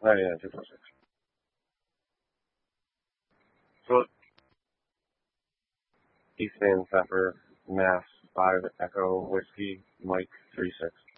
Oh yeah, 246. So East Van Pepper, Mass 5 Echo Whiskey, Mike 36.